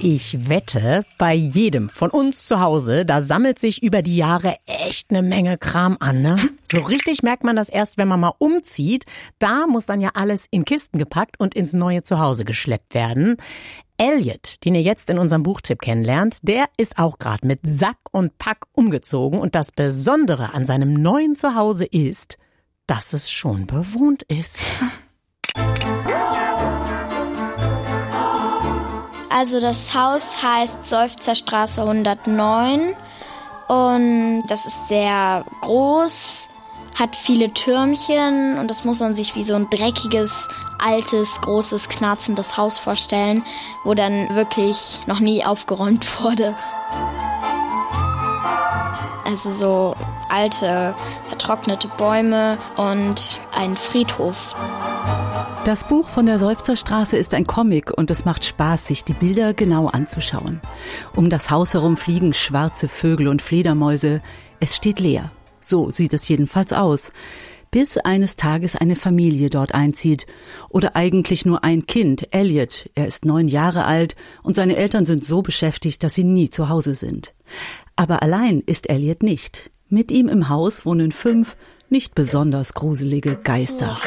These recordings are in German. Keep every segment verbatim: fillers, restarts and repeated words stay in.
Ich wette, bei jedem von uns zu Hause, da sammelt sich über die Jahre echt eine Menge Kram an, ne? So richtig merkt man das erst, wenn man mal umzieht. Da muss dann ja alles in Kisten gepackt und ins neue Zuhause geschleppt werden. Elliot, den ihr jetzt in unserem Buchtipp kennenlernt, der ist auch gerade mit Sack und Pack umgezogen. Und das Besondere an seinem neuen Zuhause ist, dass es schon bewohnt ist. Also das Haus heißt Seufzerstraße hundertneun und das ist sehr groß, hat viele Türmchen und das muss man sich wie so ein dreckiges, altes, großes, knarzendes Haus vorstellen, wo dann wirklich noch nie aufgeräumt wurde. Also so alte, vertrocknete Bäume und ein Friedhof. Das Buch von der Seufzerstraße ist ein Comic und es macht Spaß, sich die Bilder genau anzuschauen. Um das Haus herum fliegen schwarze Vögel und Fledermäuse. Es steht leer. So sieht es jedenfalls aus. Bis eines Tages eine Familie dort einzieht. Oder eigentlich nur ein Kind, Elliot. Er ist neun Jahre alt und seine Eltern sind so beschäftigt, dass sie nie zu Hause sind. Aber allein ist Elliot nicht. Mit ihm im Haus wohnen fünf nicht besonders gruselige Geister.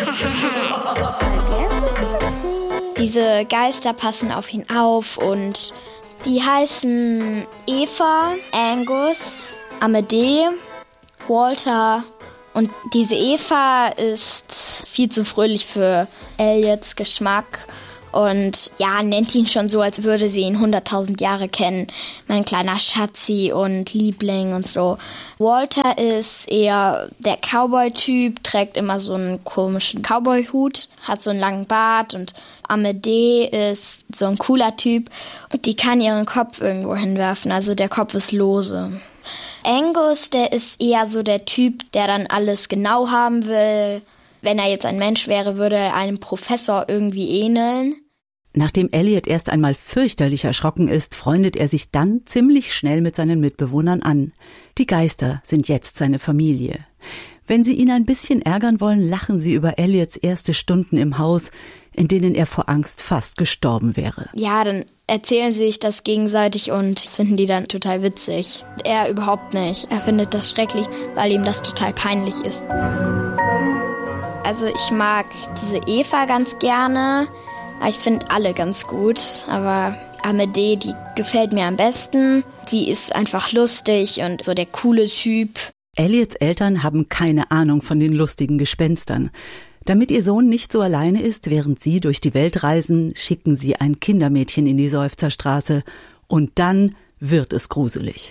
Diese Geister passen auf ihn auf und die heißen Eva, Angus, Amadee, Walter und diese Eva ist viel zu fröhlich für Elliots Geschmack und ja, nennt ihn schon so, als würde sie ihn hunderttausend Jahre kennen. Mein kleiner Schatzi und Liebling und so. Walter ist eher der Cowboy-Typ, trägt immer so einen komischen Cowboy-Hut, hat so einen langen Bart und Amadee ist so ein cooler Typ. Die kann ihren Kopf irgendwo hinwerfen, also der Kopf ist lose. Angus, der ist eher so der Typ, der dann alles genau haben will. Wenn er jetzt ein Mensch wäre, würde er einem Professor irgendwie ähneln. Nachdem Elliot erst einmal fürchterlich erschrocken ist, freundet er sich dann ziemlich schnell mit seinen Mitbewohnern an. Die Geister sind jetzt seine Familie. Wenn sie ihn ein bisschen ärgern wollen, lachen sie über Elliots erste Stunden im Haus, in denen er vor Angst fast gestorben wäre. Ja, dann erzählen sie sich das gegenseitig und das finden die dann total witzig. Er überhaupt nicht. Er findet das schrecklich, weil ihm das total peinlich ist. Also ich mag diese Eva ganz gerne. Ich finde alle ganz gut, aber Amadee, die gefällt mir am besten. Sie ist einfach lustig und so der coole Typ. Elliots Eltern haben keine Ahnung von den lustigen Gespenstern. Damit ihr Sohn nicht so alleine ist, während sie durch die Welt reisen, schicken sie ein Kindermädchen in die Seufzerstraße. Und dann wird es gruselig.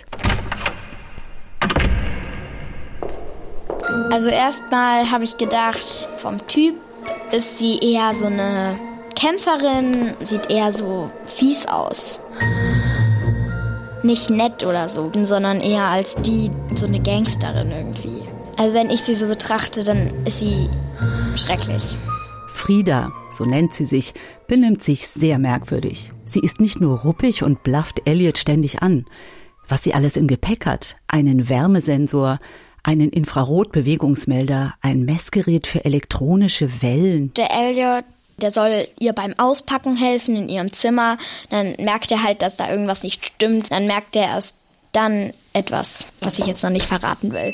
Also erstmal habe ich gedacht, vom Typ ist sie eher so eine Kämpferin, sieht eher so fies aus. Nicht nett oder so, sondern eher als die, so eine Gangsterin irgendwie. Also wenn ich sie so betrachte, dann ist sie schrecklich. Frieda, so nennt sie sich, benimmt sich sehr merkwürdig. Sie ist nicht nur ruppig und blafft Elliot ständig an. Was sie alles im Gepäck hat, einen Wärmesensor, einen Infrarotbewegungsmelder, ein Messgerät für elektronische Wellen. Der Elliot, der soll ihr beim Auspacken helfen in ihrem Zimmer. Dann merkt er halt, dass da irgendwas nicht stimmt. Dann merkt er erst dann etwas, was ich jetzt noch nicht verraten will.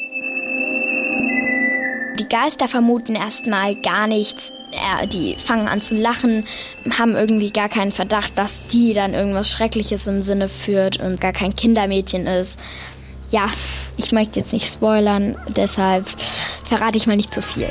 Die Geister vermuten erstmal gar nichts. Ja, die fangen an zu lachen, haben irgendwie gar keinen Verdacht, dass die dann irgendwas Schreckliches im Sinne führt und gar kein Kindermädchen ist. Ja, ich möchte jetzt nicht spoilern, deshalb verrate ich mal nicht zu viel.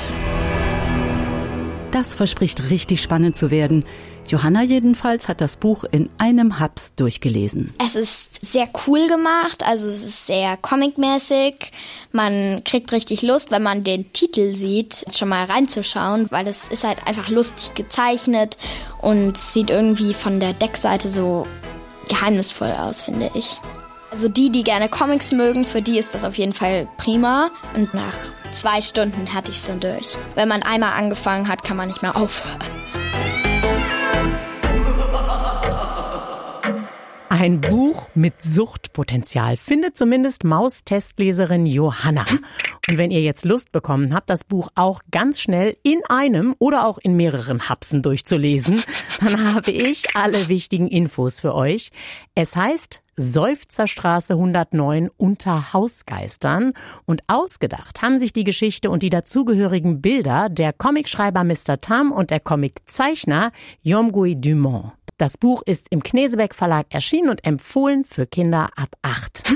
Das verspricht richtig spannend zu werden. Johanna jedenfalls hat das Buch in einem Haps durchgelesen. Es ist sehr cool gemacht, also es ist sehr comicmäßig. Man kriegt richtig Lust, wenn man den Titel sieht, schon mal reinzuschauen, weil es ist halt einfach lustig gezeichnet und sieht irgendwie von der Deckseite so geheimnisvoll aus, finde ich. Also die, die gerne Comics mögen, für die ist das auf jeden Fall prima. Und nach zwei Stunden hatte ich es dann durch. Wenn man einmal angefangen hat, kann man nicht mehr aufhören. Ein Buch mit Suchtpotenzial, findet zumindest Maustestleserin Johanna. Und wenn ihr jetzt Lust bekommen habt, das Buch auch ganz schnell in einem oder auch in mehreren Hapsen durchzulesen, dann habe ich alle wichtigen Infos für euch. Es heißt Seufzerstraße hundertneun unter Hausgeistern und ausgedacht haben sich die Geschichte und die dazugehörigen Bilder der Comicschreiber Mister Tam und der Comiczeichner Yomgui Dumont. Das Buch ist im Knesebeck Verlag erschienen und empfohlen für Kinder ab acht.